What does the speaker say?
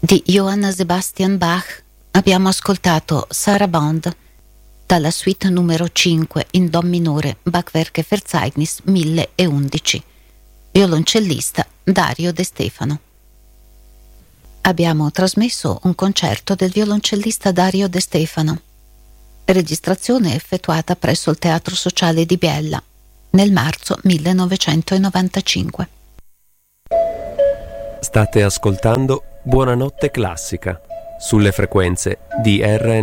Di Johann Sebastian Bach abbiamo ascoltato Sarabande dalla suite numero 5 in Do minore, Bachwerke Verzeichnis 1011, violoncellista Dario De Stefano. Abbiamo trasmesso un concerto del violoncellista Dario De Stefano, registrazione effettuata presso il Teatro Sociale di Biella nel marzo 1995. State ascoltando Buonanotte Classica sulle frequenze di RNR.